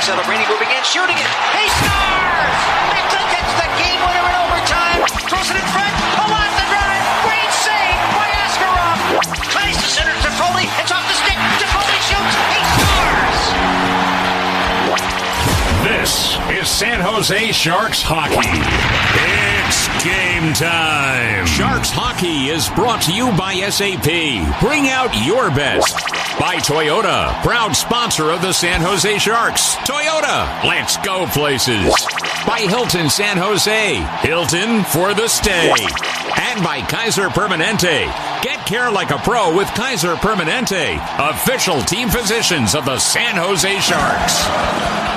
Celebrini moving in, shooting it. He scores! Mixon gets the game winner in overtime. Throws it in front. Along the drive. Great save by Askarov. Tries to center to Foley. It's off the stick. Foley shoots. He scores! This is San Jose Sharks hockey. It's game time. Sharks hockey is brought to you by SAP. Bring out your best. By Toyota, proud sponsor of the San Jose Sharks. Toyota, let's go places. By Hilton San Jose, Hilton for the stay. And by Kaiser Permanente. Get care like a pro with Kaiser Permanente, official team physicians of the San Jose Sharks.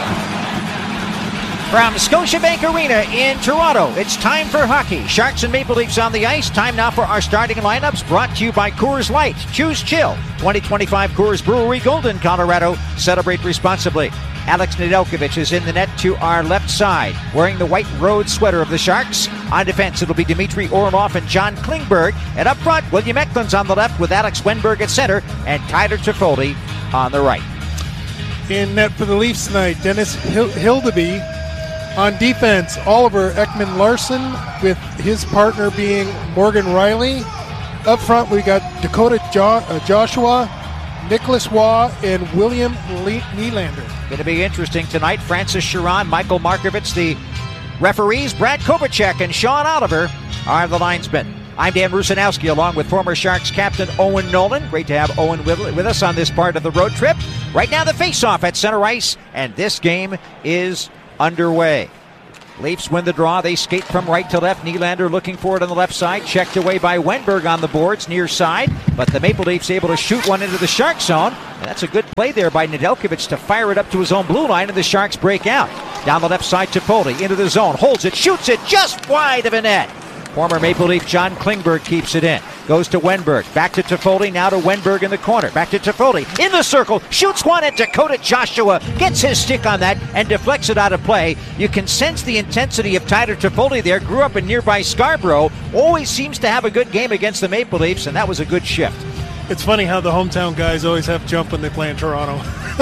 From Scotiabank Arena in Toronto, it's time for hockey. Sharks and Maple Leafs on the ice. Time now for our starting lineups, brought to you by Coors Light. Choose chill. 2025 Coors Brewery, Golden, Colorado. Celebrate responsibly. Alex Nedeljkovic is in the net to our left side, wearing the white road sweater of the Sharks. On defense, it'll be Dmitry Orlov and John Klingberg. And up front, William Eklund's on the left with Alex Wenberg at center and Tyler Toffoli on the right. In net for the Leafs tonight, Dennis Hildeby. On defense, Oliver Ekman-Larsson, with his partner being Morgan Riley. Up front, we got Dakota Joshua, Nicholas Waugh, and William Nylander. Going to be interesting tonight. Francis Chiron, Michael Markovich, the referees. Brad Kovacek and Sean Oliver are the linesmen. I'm Dan Rusanowski, along with former Sharks captain Owen Nolan. Great to have Owen with us on this part of the road trip. Right now, the face-off at center ice, and this game is underway. Leafs win the draw. They skate from right to left. Nylander looking for it on the left side. Checked away by Wenberg on the boards near side. But the Maple Leafs able to shoot one into the Shark zone. And that's a good play there by Nedeljkovic to fire it up to his own blue line, and the Sharks break out. Down the left side to Foley. Into the zone. Holds it. Shoots it just wide of a net. Former Maple Leaf John Klingberg keeps it in. Goes to Wenberg. Back to Toffoli. Now to Wenberg in the corner. Back to Toffoli. In the circle. Shoots one at Dakota Joshua. Gets his stick on that and deflects it out of play. You can sense the intensity of Tyler Toffoli there. Grew up in nearby Scarborough. Always seems to have a good game against the Maple Leafs, and that was a good shift. It's funny how the hometown guys always have jump when they play in Toronto.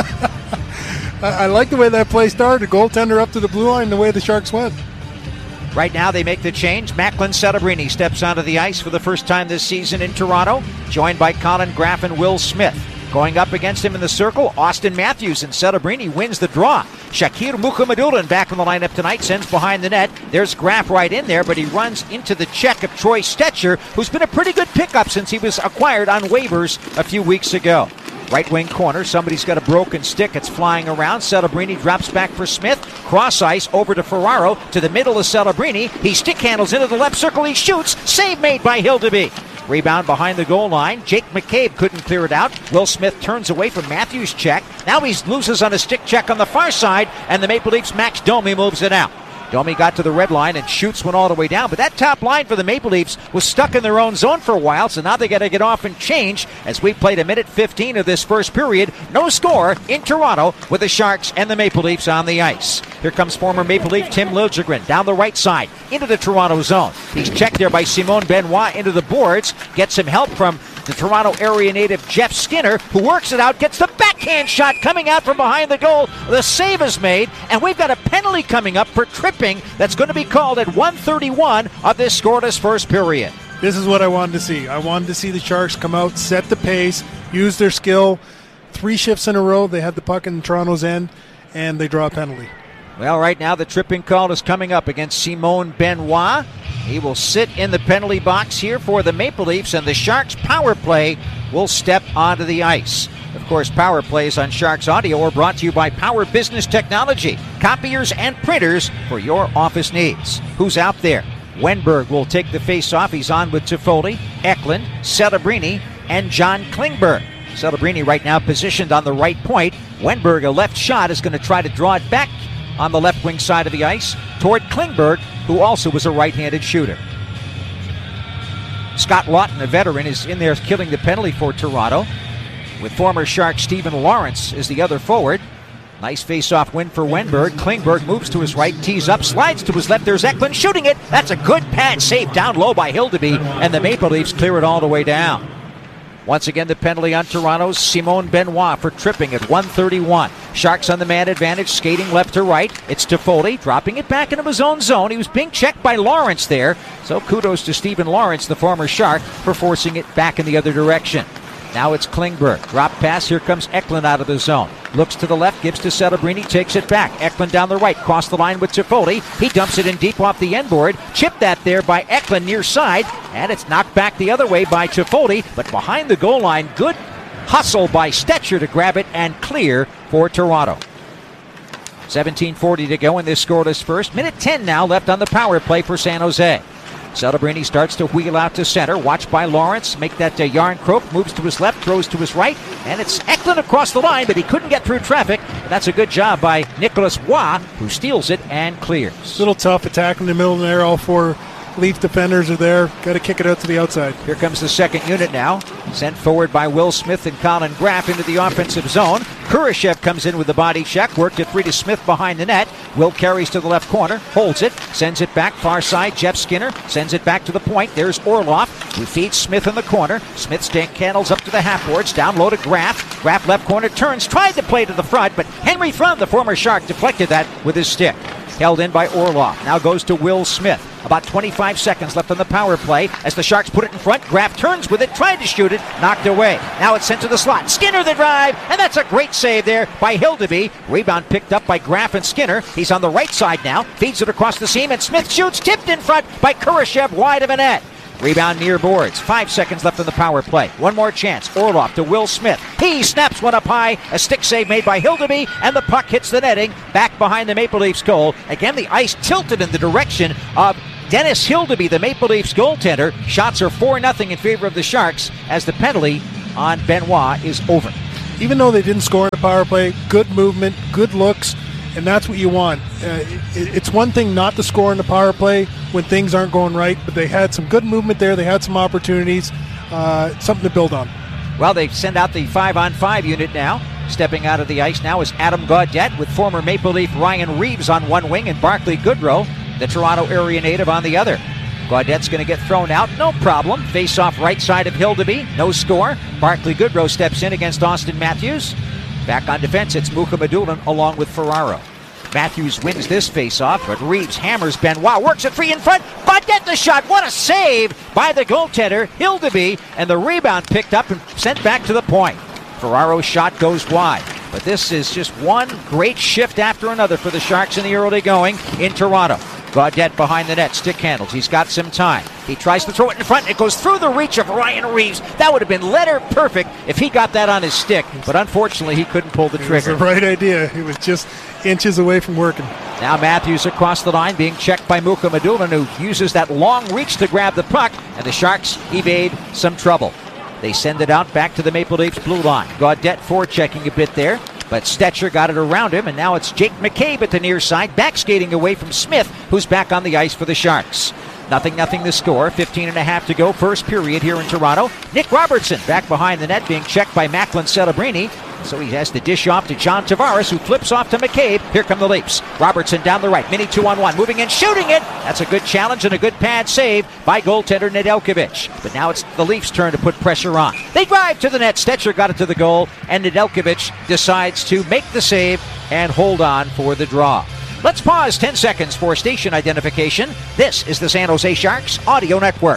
I like the way that play started. Goaltender up to the blue line, the way the Sharks went. Right now they make the change. Macklin Celebrini steps onto the ice for the first time this season in Toronto, joined by Colin Graff and Will Smith. Going up against him in the circle, Austin Matthews, and Celebrini wins the draw. Shakir Mukhamadullin back in the lineup tonight, sends behind the net. There's Graff right in there, but he runs into the check of Troy Stetcher, who's been a pretty good pickup since he was acquired on waivers a few weeks ago. Right wing corner, somebody's got a broken stick. It's flying around. Celebrini drops back for Smith. Cross ice over to Ferraro. To the middle of Celebrini. He stick handles into the left circle. He shoots. Save made by Hildeby. Rebound behind the goal line. Jake McCabe couldn't clear it out. Will Smith turns away from Matthews' check. Now he loses on a stick check on the far side. And the Maple Leafs' Max Domi moves it out. Domi got to the red line and shoots one all the way down. But that top line for the Maple Leafs was stuck in their own zone for a while, so now they got to get off and change as we played a minute 15 of this first period. No score in Toronto with the Sharks and the Maple Leafs on the ice. Here comes former Maple Leaf Tim Liljegren down the right side into the Toronto zone. He's checked there by Simon Benoit into the boards. Gets some help from the Toronto area native Jeff Skinner, who works it out, gets the backhand shot coming out from behind the goal. The save is made, and we've got a penalty coming up for tripping that's going to be called at 1:31 of this scoreless first period. This is what I wanted to see. I wanted to see the Sharks come out, set the pace, use their skill. 3 shifts in a row, they had the puck in Toronto's end, and they draw a penalty. Well, right now the tripping call is coming up against Simon Benoit. He will sit in the penalty box here for the Maple Leafs, and the Sharks power play will step onto the ice. Of course, power plays on Sharks Audio are brought to you by Power Business Technology, copiers and printers for your office needs. Who's out there? Wenberg will take the face-off. He's on with Toffoli, Eklund, Celebrini, and John Klingberg. Celebrini right now positioned on the right point. Wenberg, a left shot, is going to try to draw it back on the left wing side of the ice toward Klingberg, who also was a right-handed shooter. Scott Lawton, a veteran, is in there killing the penalty for Toronto, with former Shark Stephen Lawrence as the other forward. Nice face-off win for Wenberg. Klingberg moves to his right, tees up, slides to his left. There's Eklund shooting it. That's a good pad save down low by Hildeby, and the Maple Leafs clear it all the way down. Once again, the penalty on Toronto's Simone Benoit for tripping at 1:31. Sharks on the man advantage, skating left to right. It's Toffoli dropping it back into his own zone. He was being checked by Lawrence there. So kudos to Stephen Lawrence, the former Shark, for forcing it back in the other direction. Now it's Klingberg. Drop pass. Here comes Eklund out of the zone. Looks to the left, gives to Celebrini, takes it back. Eklund down the right, cross the line with Toffoli. He dumps it in deep off the end board. Chipped that there by Eklund near side, and it's knocked back the other way by Toffoli. But behind the goal line, good hustle by Stetcher to grab it and clear for Toronto. 17:40 to go in this scoreless first. Minute 10 now left on the power play for San Jose. Celebrini starts to wheel out to center, watched by Lawrence. Make that Yarncroke, moves to his left, throws to his right, and it's Eklund across the line, but he couldn't get through traffic. That's a good job by Nicholas Waugh, who steals it and clears. Little tough attack in the middle there. All four Leaf defenders are there. Got to kick it out to the outside. Here comes the second unit now. Sent forward by Will Smith and Colin Graff into the offensive zone. Kurashev comes in with the body check. Worked it free to Smith behind the net. Will carries to the left corner. Holds it. Sends it back far side. Jeff Skinner sends it back to the point. There's Orlov, who feeds Smith in the corner. Smith candles up to the half boards. Down low to Graff. Graff left corner turns. Tried to play to the front, but Henry Thrun, the former Shark, deflected that with his stick. Held in by Orlov. Now goes to Will Smith. About 25 seconds left on the power play. As the Sharks put it in front, Graff turns with it, tried to shoot it, knocked away. Now it's sent to the slot. Skinner the drive, and that's a great save there by Hildeby. Rebound picked up by Graff and Skinner. He's on the right side now. Feeds it across the seam, and Smith shoots, tipped in front by Kurashev, wide of a net. Rebound near boards. 5 seconds left on the power play. One more chance. Orlov to Will Smith. He snaps one up high. A stick save made by Hildeby, and the puck hits the netting back behind the Maple Leafs goal. Again, the ice tilted in the direction of Dennis Hildeby, the Maple Leafs goaltender. Shots are 4-0 in favor of the Sharks as the penalty on Benoit is over. Even though they didn't score in the power play, good movement, good looks, and that's what you want. It's one thing not to score in the power play when things aren't going right, but they had some good movement there. They had some opportunities, something to build on. Well, they send out the 5-on-5 unit now. Stepping out of the ice now is Adam Gaudette with former Maple Leaf Ryan Reeves on one wing and Barclay Goodrow, the Toronto area native, on the other. Gaudette's going to get thrown out, no problem. Face off right side of Hildeby, no score. Barclay Goodrow steps in against Austin Matthews. Back on defense, it's Mukhamadullin along with Ferraro. Matthews wins this face-off, but Reeves hammers Benoit, works it free in front. Gaudette the shot, what a save by the goaltender, Hildeby, and the rebound picked up and sent back to the point. Ferraro's shot goes wide, but this is just one great shift after another for the Sharks in the early going in Toronto. Gaudette behind the net, stick handles. He's got some time. He tries to throw it in front. It goes through the reach of Ryan Reeves. That would have been letter perfect if he got that on his stick, but unfortunately he couldn't pull the trigger. It was the right idea. He was just inches away from working. Now Matthews across the line, being checked by Mukhamadullin, who uses that long reach to grab the puck, and the Sharks evade some trouble. They send it out back to the Maple Leafs blue line. Gaudette forechecking a bit there, but Stetcher got it around him, and now it's Jake McCabe at the near side, back skating away from Smith, who's back on the ice for the Sharks. 0-0 the score, 15.5 to go, first period here in Toronto. Nick Robertson back behind the net, being checked by Macklin Celebrini. So he has to dish off to John Tavares, who flips off to McCabe. Here come the Leafs. Robertson down the right, mini 2-on-1, moving in, shooting it. That's a good challenge and a good pad save by goaltender Nedeljkovic. But now it's the Leafs' turn to put pressure on. They drive to the net. Stetcher got it to the goal, and Nedeljkovic decides to make the save and hold on for the draw. Let's pause 10 seconds for station identification. This is the San Jose Sharks Audio Network.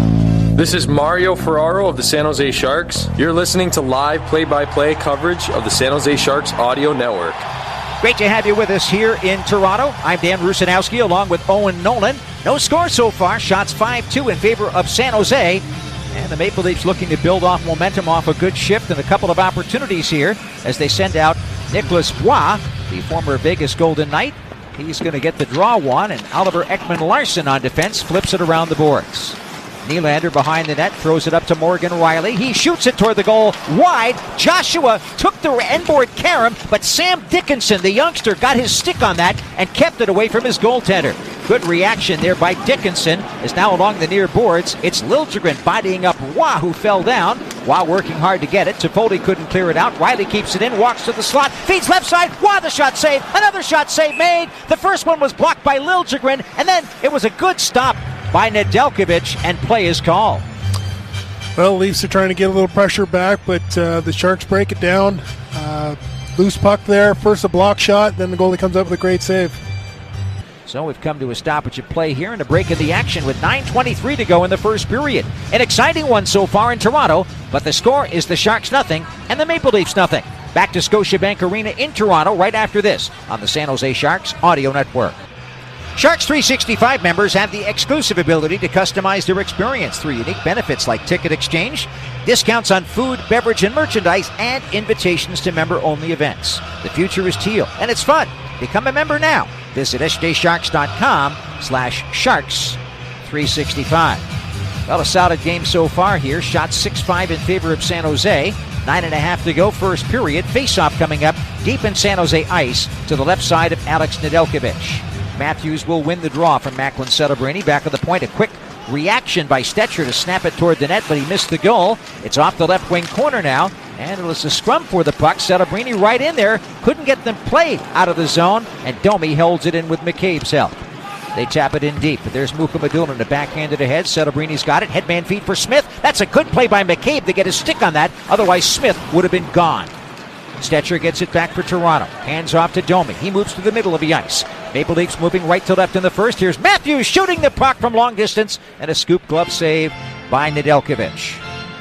This is Mario Ferraro of the San Jose Sharks. You're listening to live play-by-play coverage of the San Jose Sharks Audio Network. Great to have you with us here in Toronto. I'm Dan Rusanowski along with Owen Nolan. No score so far. Shots 5-2 in favor of San Jose. And the Maple Leafs looking to build off momentum off a good shift and a couple of opportunities here as they send out Nicholas Waugh, the former Vegas Golden Knight. He's going to get the draw one, and Oliver Ekman-Larsson on defense flips it around the boards. Nylander behind the net, throws it up to Morgan Rielly. He shoots it toward the goal, wide. Joshua took the end-board carom, but Sam Dickinson, the youngster, got his stick on that and kept it away from his goaltender. Good reaction there by Dickinson, as now along the near boards, it's Liljegren bodying up Waugh, who fell down. Waugh working hard to get it. Toffoli couldn't clear it out. Rielly keeps it in, walks to the slot, feeds left side. Waugh, the shot saved. Another shot save made. The first one was blocked by Liljegren, and then it was a good stop by Nedeljkovic, and play is called. Well, Leafs are trying to get a little pressure back, but the Sharks break it down. Loose puck there. First a block shot, then the goalie comes up with a great save. So we've come to a stoppage of play here and a break in the action with 9:23 to go in the first period. An exciting one so far in Toronto, but the score is the Sharks nothing and the Maple Leafs nothing. Back to Scotiabank Arena in Toronto right after this on the San Jose Sharks Audio Network. Sharks 365 members have the exclusive ability to customize their experience through unique benefits like ticket exchange, discounts on food, beverage, and merchandise, and invitations to member-only events. The future is teal, and it's fun. Become a member now. Visit sjsharks.com/sharks365. Well, a solid game so far here. Shot 6-5 in favor of San Jose. 9.5 to go, first period. Face-off coming up deep in San Jose ice to the left side of Alex Nedeljkovic. Matthews will win the draw from Macklin Celebrini. Back of the point, a quick reaction by Stetcher to snap it toward the net, but he missed the goal. It's off the left wing corner now, and it was a scrum for the puck. Celebrini right in there, couldn't get the play out of the zone, and Domi holds it in with McCabe's help. They tap it in deep, but there's Mukhamadullin, the backhanded ahead. Celebrini's got it, headman feed for Smith. That's a good play by McCabe to get his stick on that, otherwise Smith would have been gone. Stetcher gets it back for Toronto. Hands off to Domi. He moves to the middle of the ice. Maple Leafs moving right to left in the first. Here's Matthews shooting the puck from long distance, and a scoop glove save by Nedeljkovic.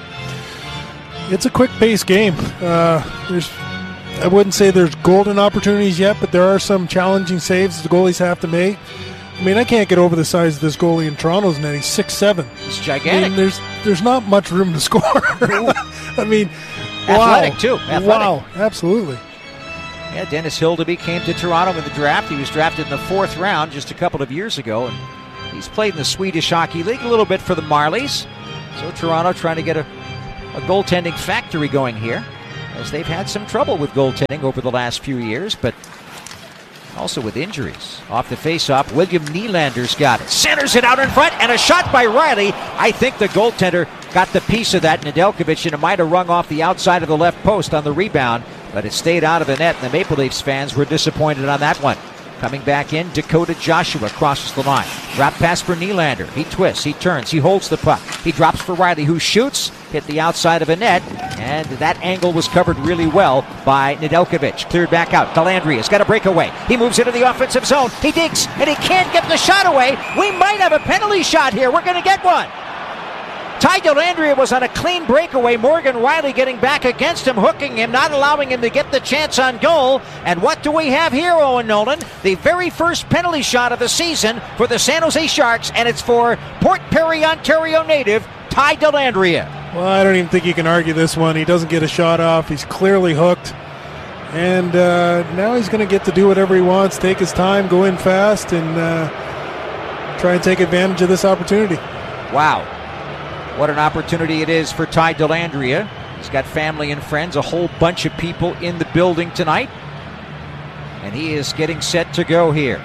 It's a quick-paced game. I wouldn't say there's golden opportunities yet, but there are some challenging saves the goalies have to make. I mean, I can't get over the size of this goalie in Toronto's net. He's 6'7". It's gigantic. I mean, there's not much room to score. I mean, athletic, wow. too. Athletic. Wow, absolutely. Yeah, Dennis Hildeby came to Toronto in the draft. He was drafted in the 4th round just a couple of years ago, and he's played in the Swedish Hockey League a little bit for the Marlies. So Toronto trying to get a goaltending factory going here, as they've had some trouble with goaltending over the last few years, but also with injuries. Off the faceoff, William Nylander's got it. Centers it out in front, and a shot by Riley. I think the goaltender got the piece of that, Nedeljkovic, and it might have rung off the outside of the left post on the rebound, but it stayed out of the net, and the Maple Leafs fans were disappointed on that one. Coming back in, Dakota Joshua crosses the line. Drop pass for Nylander. He twists, he turns, he holds the puck. He drops for Riley, who shoots, hit the outside of a net, and that angle was covered really well by Nedeljkovic. Cleared back out. Dellandria's got a breakaway. He moves into the offensive zone. He digs, and he can't get the shot away. We might have a penalty shot here. We're going to get one. Ty Dellandria was on a clean breakaway. Morgan Riley getting back against him, hooking him, not allowing him to get the chance on goal. And what do we have here, Owen Nolan? The very first penalty shot of the season for the San Jose Sharks, and it's for Port Perry, Ontario native Ty Dellandria. Well, I don't even think you can argue this one. He doesn't get a shot off. He's clearly hooked. And now he's going to get to do whatever he wants, take his time, go in fast, and try and take advantage of this opportunity. Wow. What an opportunity it is for Ty Dellandria. He's got family and friends, a whole bunch of people in the building tonight. And he is getting set to go here.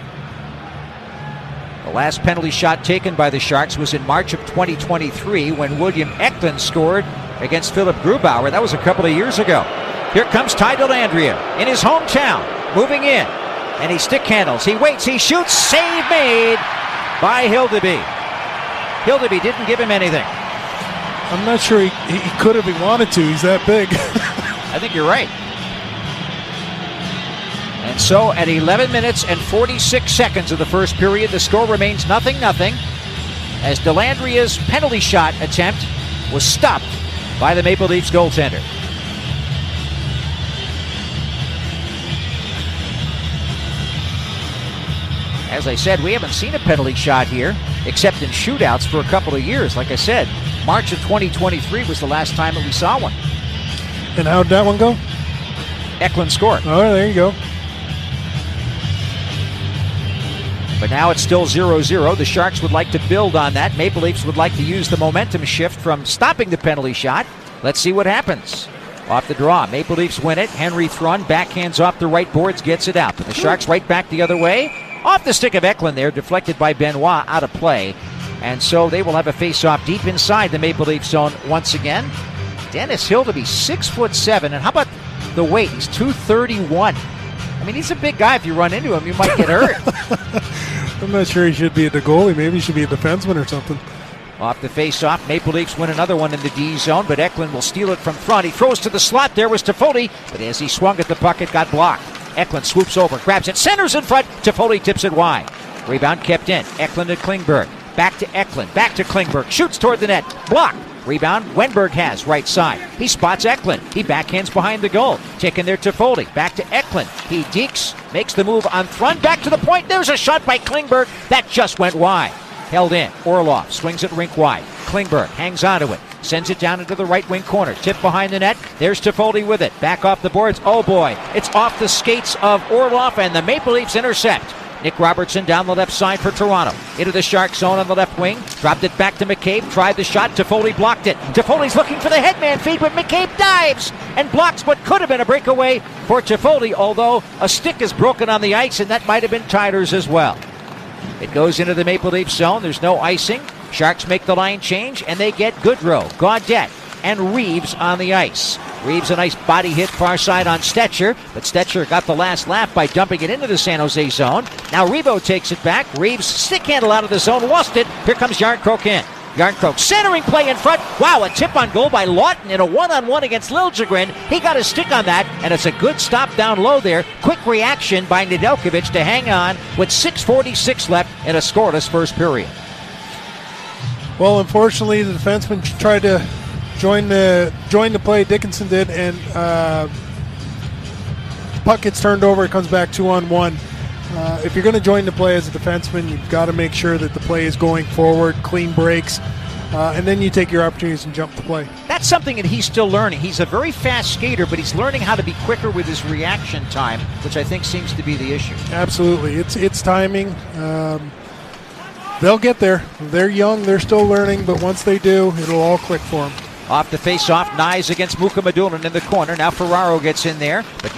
The last penalty shot taken by the Sharks was in March of 2023 when William Eklund scored against Philip Grubauer. That was a couple of years ago. Here comes Ty Dellandria in his hometown, moving in. And he stick handles, he waits, he shoots, save made by Hildeby. Hildeby didn't give him anything. I'm not sure he could if he wanted to. He's that big. I think you're right. And so at 11 minutes and 46 seconds of the first period, the score remains 0-0 as Dellandria's penalty shot attempt was stopped by the Maple Leafs goaltender. As I said, we haven't seen a penalty shot here, except in shootouts for a couple of years. Like I said, March of 2023 was the last time that we saw one. And how'd that one go? Eklund scored. Oh, there you go. But now it's still 0-0. The Sharks would like to build on that. Maple Leafs would like to use the momentum shift from stopping the penalty shot. Let's see what happens. Off the draw, Maple Leafs win it. Henry Thrun backhands off the right boards, gets it out. But the Sharks right back the other way. Off the stick of Eklund there, deflected by Benoit, out of play. And so they will have a face-off deep inside the Maple Leaf zone once again. Dennis Hildeby, 6'7", and how about the weight? He's 231. I mean, he's a big guy. If you run into him, you might get hurt. I'm not sure he should be a goalie. Maybe he should be a defenseman or something. Off the face-off, Maple Leafs win another one in the D zone, but Eklund will steal it from front. He throws to the slot. There was Toffoli, but as he swung at the puck, it got blocked. Eklund swoops over, grabs it, centers in front. Toffoli tips it wide. Rebound kept in. Eklund to Klingberg. Back to Eklund. Back to Klingberg. Shoots toward the net. Blocked. Rebound, Wenberg has right side. He spots Eklund. He backhands behind the goal. Taken there Toffoli. Back to Eklund. He dekes, makes the move on front. Back to the point. There's a shot by Klingberg. That just went wide. Held in. Orlov swings it rink wide. Klingberg hangs onto it. Sends it down into the right wing corner. Tip behind the net. There's Toffoli with it. Back off the boards. Oh boy. It's off the skates of Orlov, and the Maple Leafs intercept. Nick Robertson down the left side for Toronto. Into the Shark zone on the left wing. Dropped it back to McCabe. Tried the shot. Toffoli blocked it. Toffoli's looking for the headman feed, but McCabe dives and blocks what could have been a breakaway for Toffoli, although a stick is broken on the ice, and that might have been Tyler's as well. It goes into the Maple Leaf zone. There's no icing. Sharks make the line change, and they get Goodrow, Gaudette, and Reeves on the ice. Reeves a nice body hit far side on Stetcher, but Stetcher got the last laugh by dumping it into the San Jose zone. Now Rebo takes it back. Reeves stick handle out of the zone, lost it. Here comes Yarncroke in. Yarncroke centering play in front. Wow, a tip on goal by Lawton in a one-on-one against Liljegren. He got a stick on that, and it's a good stop down low there. Quick reaction by Nedeljkovic to hang on with 6:46 left in a scoreless first period. Well, unfortunately, the defenseman tried to join the play. Dickinson did, and the puck gets turned over. It comes back 2-on-1. If you're going to join the play as a defenseman, you've got to make sure that the play is going forward, clean breaks, and then you take your opportunities and jump the play. That's something that he's still learning. He's a very fast skater, but he's learning how to be quicker with his reaction time, which I think seems to be the issue. Absolutely. It's timing. They'll get there. They're young. They're still learning, but once they do, it'll all click for them. Off the face-off, Nyes against Mukhamadullin in the corner. Now Ferraro gets in there, but